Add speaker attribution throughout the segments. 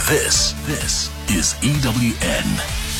Speaker 1: This is EWN.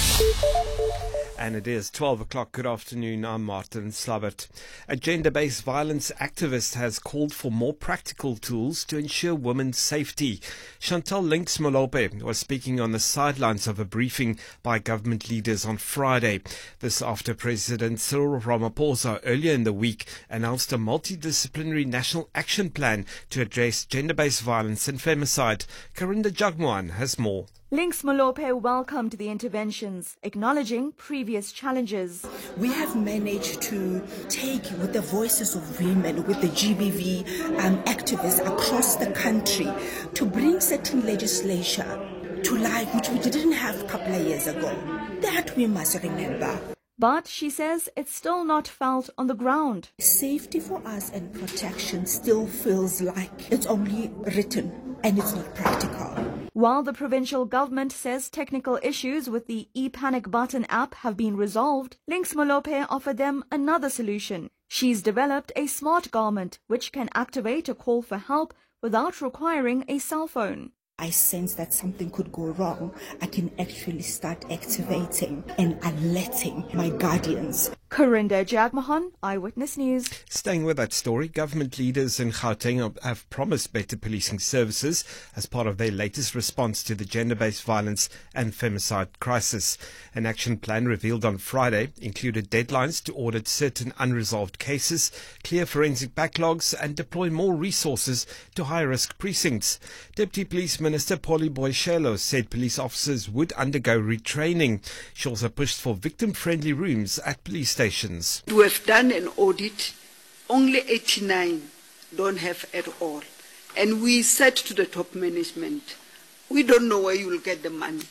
Speaker 2: And it is 12 o'clock. Good afternoon. I'm Martin Slabbert. A gender-based violence activist has called for more practical tools to ensure women's safety. Chantal Links Molope was speaking on the sidelines of a briefing by government leaders on Friday. This after President Cyril Ramaphosa earlier in the week announced a multidisciplinary national action plan to address gender-based violence and femicide. Karinda Jagmohan has more.
Speaker 3: Links Molope welcomed the interventions, acknowledging previous challenges.
Speaker 4: We have managed to take with the voices of women, with the GBV activists across the country, to bring certain legislation to life which we didn't have a couple of years ago. That we must remember.
Speaker 3: But she says it's still not felt on the ground.
Speaker 4: Safety for us and protection still feels like it's only written and it's not practical.
Speaker 3: While the provincial government says technical issues with the ePanic button app have been resolved, Links Molope offered them another solution. She's developed a smart garment which can activate a call for help without requiring a cell phone.
Speaker 4: I sense that something could go wrong. I can actually start activating and alerting my guardians.
Speaker 3: Karinda Jagmohan, Eyewitness News.
Speaker 2: Staying with that story, government leaders in Gauteng have promised better policing services as part of their latest response to the gender-based violence and femicide crisis. An action plan revealed on Friday included deadlines to audit certain unresolved cases, clear forensic backlogs and deploy more resources to high-risk precincts. Deputy Police Minister Polly Boyshelo said police officers would undergo retraining. She also pushed for victim-friendly rooms at police stations.
Speaker 5: We have done an audit, only 89 don't have at all. And we said to the top management, we don't know where you will get the money,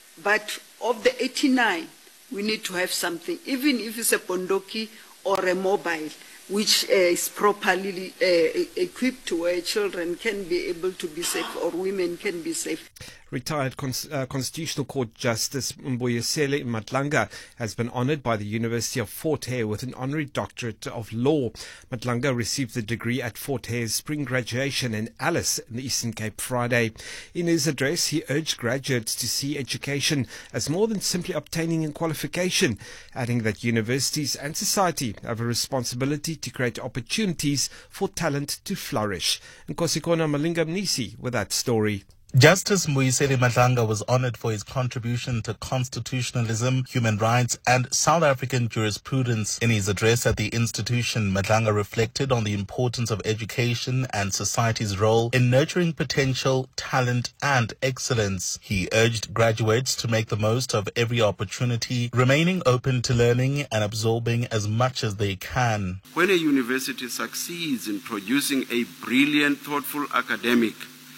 Speaker 5: but of the 89, we need to have something, even if it's a bondoki or a mobile, which is properly equipped to where children can be able to be safe or women can be safe.
Speaker 2: Retired Constitutional Court Justice Mbuyiseni Matlanga has been honoured by the University of Fort Hare with an honorary doctorate of law. Matlanga received the degree at Fort Hare's spring graduation in Alice in the Eastern Cape Friday. In his address, he urged graduates to see education as more than simply obtaining a qualification, adding that universities and society have a responsibility to create opportunities for talent to flourish. Nkosikona Malinga Mnisi with that story.
Speaker 6: Justice Mbuyiseni Matlanga was honored for his contribution to constitutionalism, human rights, and South African jurisprudence. In his address at the institution, Matlanga reflected on the importance of education and society's role in nurturing potential, talent, and excellence. He urged graduates to make the most of every opportunity, remaining open to learning and absorbing as much as they can.
Speaker 7: When a university succeeds in producing a brilliant, thoughtful academic,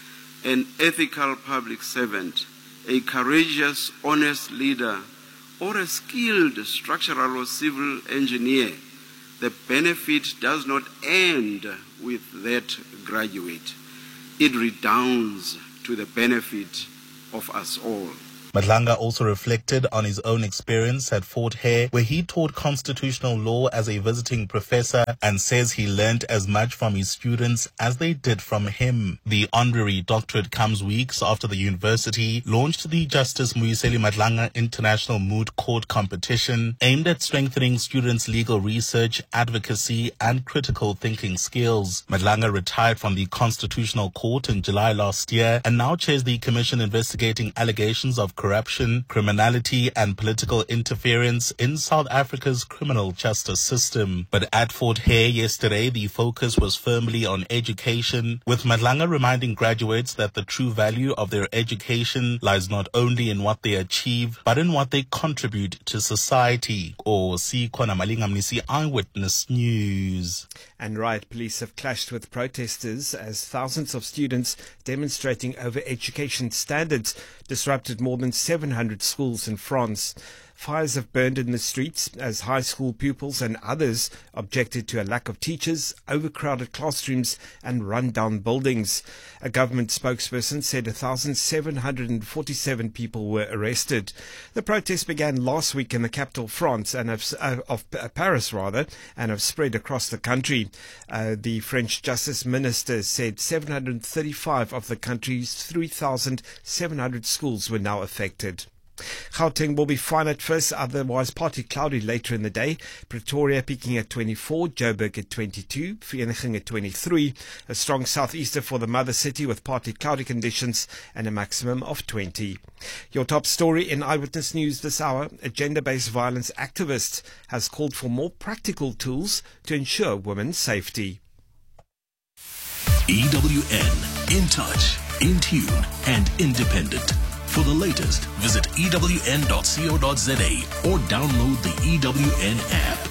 Speaker 7: an ethical public servant, a courageous, honest leader, or a skilled structural or civil engineer, the benefit does not end with that graduate. It redounds to the benefit of us all.
Speaker 6: Matlanga also reflected on his own experience at Fort Hare, where he taught constitutional law as a visiting professor and says he learned as much from his students as they did from him. The honorary doctorate comes weeks after the university launched the Justice Mbuyiseni Matlanga International Moot Court competition aimed at strengthening students' legal research, advocacy, and critical thinking skills. Matlanga retired from the Constitutional Court in July last year and now chairs the commission investigating allegations of corruption, criminality, and political interference in South Africa's criminal justice system. But at Fort Hare yesterday, the focus was firmly on education, with Matlanga reminding graduates that the true value of their education lies not only in what they achieve, but in what they contribute to society. Sikona Malinga Mnisi, Eyewitness News.
Speaker 2: And riot police have clashed with protesters as thousands of students demonstrating over education standards disrupted more than 700 schools in France. Fires have burned in the streets as high school pupils and others objected to a lack of teachers, overcrowded classrooms and run-down buildings. A government spokesperson said 1,747 people were arrested. The protests began last week in the capital France and Paris, and have spread across the country. The French Justice Minister said 735 of the country's 3,700 schools were now affected. Gauteng will be fine at first, otherwise partly cloudy later in the day. Pretoria peaking at 24, Joburg at 22, Vereeniging at 23. A strong southeaster for the mother city with partly cloudy conditions and a maximum of 20. Your top story in Eyewitness News this hour: a gender-based violence activist has called for more practical tools to ensure women's safety.
Speaker 1: EWN, in touch, in tune and independent. For the latest, visit ewn.co.za or download the EWN app.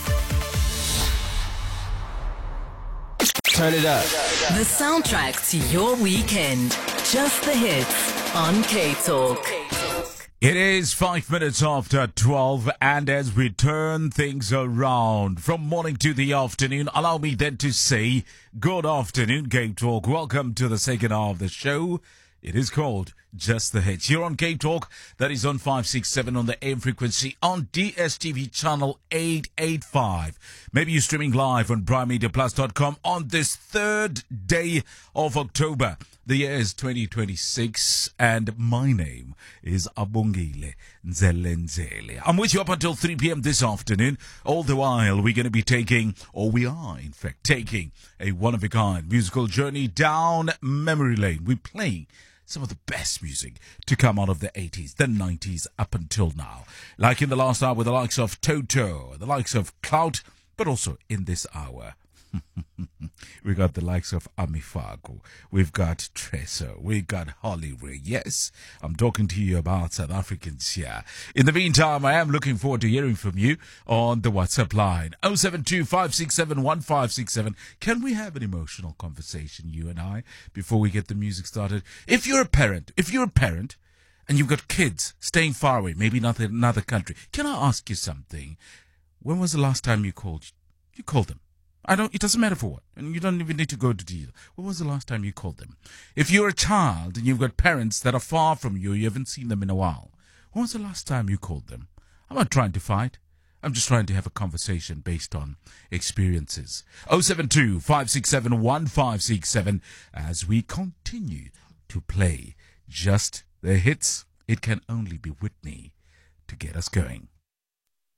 Speaker 8: Turn it up.
Speaker 9: The soundtrack to your weekend. Just the hits on K-Talk.
Speaker 10: It is 5 minutes after 12, and as we turn things around from morning to the afternoon, allow me then to say good afternoon, K-Talk. Welcome to the second half of the show. It is called Just the Hits. Here on K-Talk, that is on 567 on the AM frequency on DSTV channel 885. Maybe you're streaming live on primemediaplus.com on this third day of October. The year is 2026, and my name is Abongile Nzelenzele. I'm with you up until 3 p.m. this afternoon. All the while, we're going to be taking, or we are, in fact, taking a one-of-a-kind musical journey down memory lane. We're playing some of the best music to come out of the 80s, the 90s, up until now. Like in the last hour with the likes of Toto, the likes of Clout, but also in this hour, we got the likes of Amifago, we've got Treso, we've got Hollywood. Yes, I'm talking to you about South Africans here. In the meantime, I am looking forward to hearing from you on the WhatsApp line 072-567-1567. Can we have an emotional conversation, you and I, before we get the music started? If you're a parent and you've got kids staying far away, maybe not in another country, can I ask you something? When was the last time you called them? It doesn't matter for what. And you don't even need to go to detail. When was the last time you called them? If you're a child and you've got parents that are far from you, you haven't seen them in a while, when was the last time you called them? I'm not trying to fight. I'm just trying to have a conversation based on experiences. 072-567-1567 as we continue to play just the hits. It can only be Whitney to get us going.